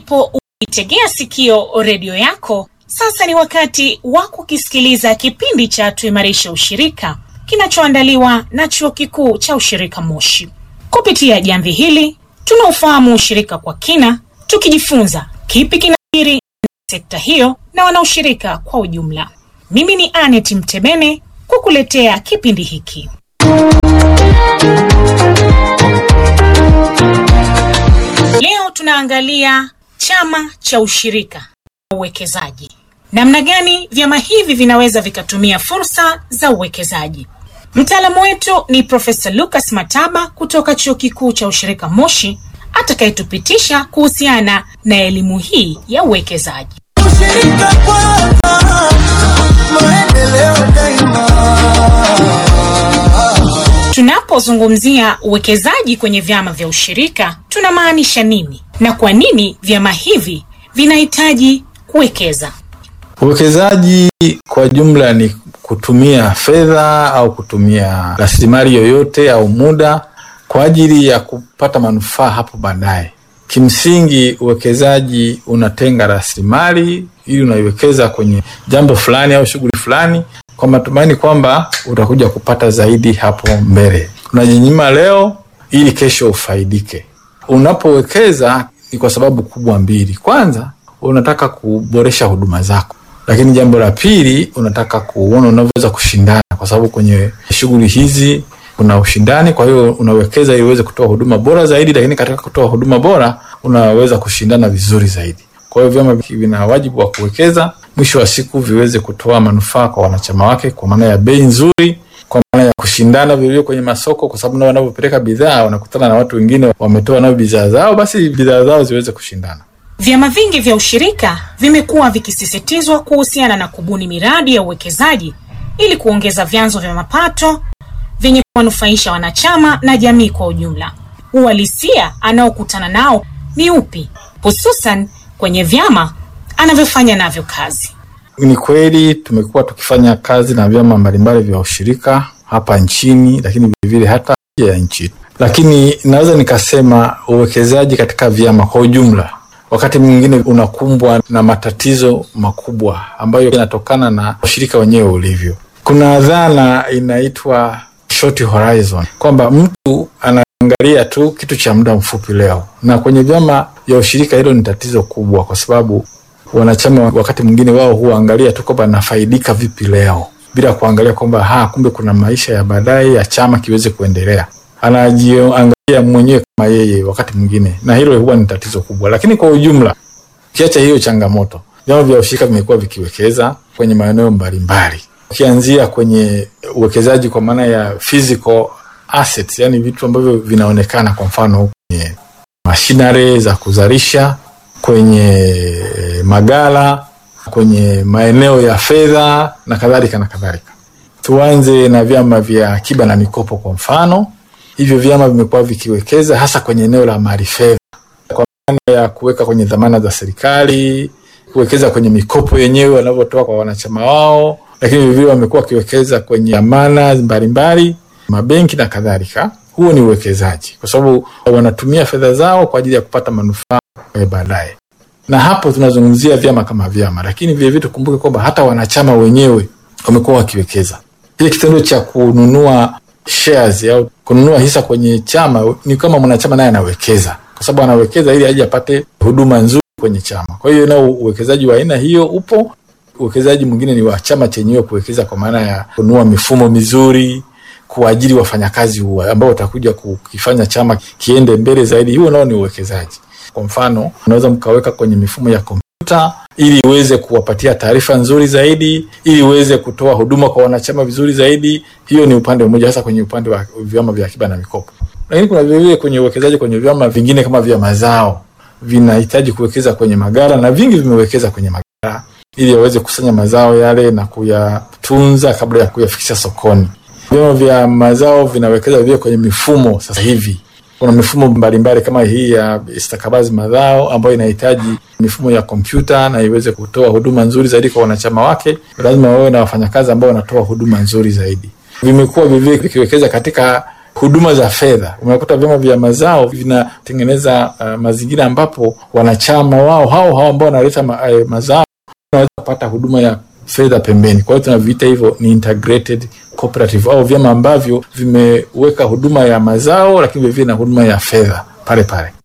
ulipo ukitegea sikio redio yako, sasa ni wakati wa kukisikiliza kipindi cha Tuimarishe Ushirika kinachoandaliwa na Chuo Kikuu cha Ushirika Moshi. Kupitia jamvi hili, tunaufahamu ushirika kwa kina, tukijifunza kipi kinajiri sekta hiyo na wanaushirika kwa ujumla. Mimi ni Anet Mtebene kukuletea kipindi hiki. Leo tunaangalia chama cha ushirika na uwekezaji. Namna gani vyama hivi vinaweza vikatumia fursa za uwekezaji? Mtaalamu wetu ni Profesa Lucas Mataba kutoka Chuo Kikuu cha Ushirika Moshi, atakayetupitisha kuhusiana na elimu hii ya uwekezaji. Tunapozungumzia uwekezaji kwenye vyama vya ushirika, tunamaanisha nini na kwa nini vyama hivi vinahitaji kuwekeza? Uwekezaji kwa jumla ni kutumia fedha au kutumia rasilimali yoyote au muda kwa ajili ya kupata manufaa hapo baadaye. Kimsingi uwekezaji unatenga rasilimali ili unaiwekeza kwenye jambo fulani au shughuli fulani kwa matumaini kwamba utakuja kupata zaidi hapo mbele. Unajinyima leo ili kesho ufaidike. Unapowekeza ni kwa sababu kubwa mbili. Kwanza, unataka kuboresha huduma zako. Lakini jambo la pili, unataka kuona unaweza kushindana kwa sababu kwenye shughuli hizi kuna ushindani, kwa hiyo unawekeza ili uweze kutoa huduma bora zaidi, lakini katika kutoa huduma bora unaweza kushindana vizuri zaidi. Kwa hiyo vyama vina wajibu wa kuwekeza, mwisho wa siku viweze kutoa manufaa kwa wanachama wake kwa maana ya bei nzuri, kwa maana ya kushindana vile kwenye masoko, kwa sababu nao wanapopeleka bidhaa wanakutana na watu wengine wametoa nao bidhaa zao, basi bidhaa zao ziweze kushindana. Vyama vingi vya ushirika vimekuwa vikisisitizwa kuhusiana na kubuni miradi ya uwekezaji ili kuongeza vyanzo vya mapato vyenye kuwanufaisha wanachama na jamii kwa ujumla. Uhalisia anaokutana nao ni upi, hususan kwenye vyama anavyofanya navyo kazi? Ni kweli tumekuwa tukifanya kazi na vyama mbalimbali vya ushirika hapa nchini, lakini vile hata nje ya nchi. Lakini naweza nikasema uwekezaji katika vyama kwa ujumla wakati mwingine unakumbwa na matatizo makubwa ambayo yanatokana na ushirika wenyewe ulivyo. Kuna dhana inaitwa short horizon, kwamba mtu anaangalia tu kitu cha muda mfupi leo. Na kwenye vyama ya ushirika hilo ni tatizo kubwa, kwa sababu wanachama wakati mwingine wao huangalia tu kwamba nafaidika vipi leo, bila kuangalia kwamba kumbe kuna maisha ya baadaye ya chama kiweze kuendelea. Anajiangalia mwenyewe kama yeye wakati mwingine, na hilo huwa ni tatizo kubwa. Lakini kwa ujumla, kiacha hiyo changamoto, vyama vya ushirika vimekuwa vikiwekeza kwenye maeneo mbalimbali. Ukianzia kwenye uwekezaji kwa maana ya physical assets, yani vitu ambavyo vinaonekana, kwa mfano kwenye machinery za kuzalisha, kwenye magala, kwenye maeneo ya fedha na kadhalika na kadhalika. Tuanze na vyama vya akiba na mikopo kwa mfano. Hivyo vyama vimekuwa vikiwekeza hasa kwenye eneo la mali fedha, kwa maana ya kuweka kwenye dhamana za serikali, kuwekeza kwenye mikopo yenyewe wanavyotoa kwa wanachama wao, lakini vile wamekuwa kiwekeza kwenye amana mbalimbali, mabenki na kadhalika. Huo ni uwekezaji kwa sababu wanatumia fedha zao kwa ajili ya kupata manufaa baadaye. Na hapo tunazungumzia vyama kama vyama, lakini vile vitu kumbuke kwamba hata wanachama wenyewe wamekuwa wakiwekeza. Ile kitendo cha kununua shares au kununua hisa kwenye chama ni kama mwanachama naye anawekeza, kwa sababu anawekeza ili aje apate huduma nzuri kwenye chama. Kwa hiyo na uwekezaji wa aina hiyo upo. Uwekezaji mwingine ni wa chama chenyewe kuwekeza kwa maana ya kununua mifumo mizuri, kuajiri wafanyakazi ambao watakuja kukifanya chama kiende mbele zaidi. Huo nao ni uwekezaji. Kwa mfano, unaweza mkaweka kwenye mifumo ya kompyuta ili iweze kuwapatia taarifa nzuri zaidi, ili iweze kutoa huduma kwa wanachama vizuri zaidi. Hiyo ni upande mmoja, hasa kwenye upande wa vyama vya akiba na mikopo. Lakini kuna vile kwenye uwekezaji kwenye vyama vingine kama vya mazao, vinahitaji kuwekeza kwenye maghala, na vingi vimewekeza kwenye maghala ili waweze kusanya mazao yale na kuyatunza kabla ya kuyafikisha sokoni. Vyama vya mazao vinawekeza vile kwenye mifumo. Sasa hivi kuna mifumo mbalimbali kama hii ya stakabadhi mazao ambayo inahitaji mifumo ya kompyuta na iweze kutoa huduma nzuri zaidi kwa wanachama wake. Lazima wawe na wafanyakazi ambao wanatoa huduma nzuri zaidi. Vimekuwa vile vikiwekeza katika huduma za fedha. Unakuta vyama vya mazao vinatengeneza mazingira ambapo wanachama wao hao ambao wanaleta mazao wanaweza kupata huduma ya fedha pembeni. Kwa hiyo tunaviita hivyo ni integrated cooperative au vyama ambavyo vimeweka huduma ya mazao lakini vile na huduma ya fedha pale pale.